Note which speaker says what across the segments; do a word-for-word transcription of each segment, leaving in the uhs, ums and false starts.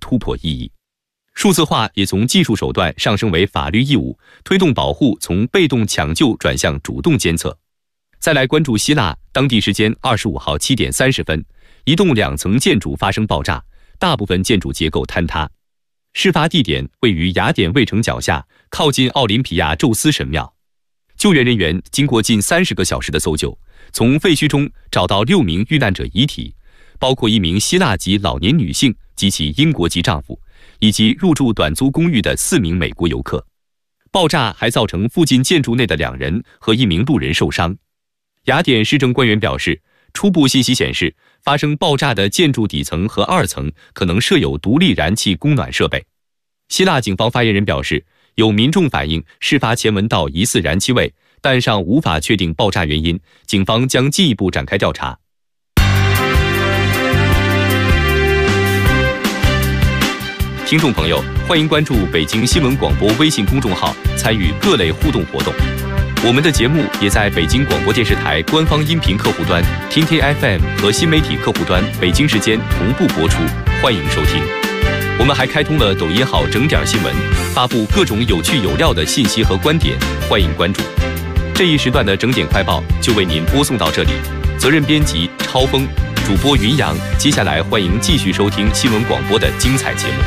Speaker 1: 突破意义。数字化也从技术手段上升为法律义务，推动保护从被动抢救转向主动监测。再来关注希腊，当地时间二十五号七点三十分，一栋两层建筑发生爆炸，大部分建筑结构坍塌。事发地点位于雅典卫城脚下，靠近奥林匹亚宙斯神庙。救援人员经过近三十个小时的搜救，从废墟中找到六名遇难者遗体，包括一名希腊籍老年女性及其英国籍丈夫，以及入住短租公寓的四名美国游客。爆炸还造成附近建筑内的两人和一名路人受伤。雅典市政官员表示，初步信息显示，发生爆炸的建筑底层和二层可能设有独立燃气供暖设备。希腊警方发言人表示，有民众反映事发前闻到疑似燃气味，但尚无法确定爆炸原因，警方将进一步展开调查。听众朋友，欢迎关注北京新闻广播微信公众号，参与各类互动活动。我们的节目也在北京广播电视台官方音频客户端、天天 F M 和新媒体客户端北京时间同步播出，欢迎收听。我们还开通了抖音号整点新闻，发布各种有趣有料的信息和观点，欢迎关注。这一时段的整点快报就为您播送到这里，责任编辑超峰，主播云阳。接下来欢迎继续收听新闻广播的精彩节目。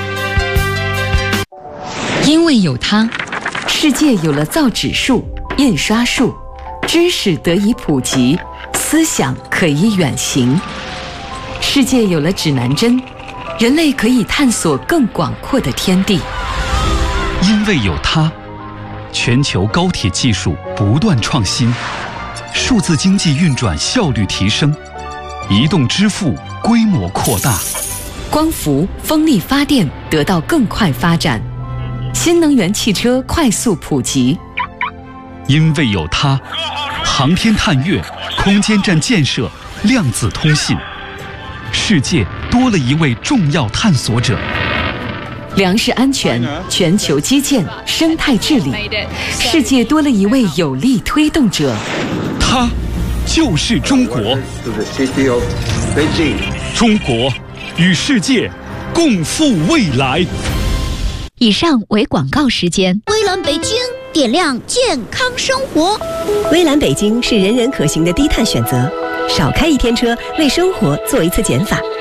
Speaker 2: 因为有它，世界有了造纸术、印刷术，知识得以普及，思想可以远行。世界有了指南针，人类可以探索更广阔的天地。
Speaker 3: 因为有它，全球高铁技术不断创新，数字经济运转效率提升，移动支付规模扩大，
Speaker 2: 光伏、风力发电得到更快发展，新能源汽车快速普及。
Speaker 3: 因为有它，航天探月、空间站建设、量子通信，世界多了一位重要探索者。
Speaker 2: 粮食安全、全球基建、生态治理，世界多了一位有力推动者。
Speaker 3: 它就是中国。中国与世界共赴未来。
Speaker 4: 以上为广告时间。
Speaker 5: 微蓝北京，点亮健康生活。
Speaker 6: 微蓝北京是人人可行的低碳选择，少开一天车，为生活做一次减法。